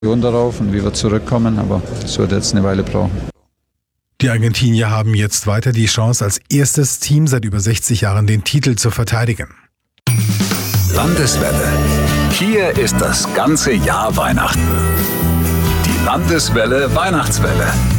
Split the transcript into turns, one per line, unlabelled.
darauf und wie wir zurückkommen, aber es wird jetzt eine Weile brauchen.
Die Argentinier haben jetzt weiter die Chance, als erstes Team seit über 60 Jahren den Titel zu verteidigen.
Landeswelle. Hier ist das ganze Jahr Weihnachten. Die Landeswelle Weihnachtswelle.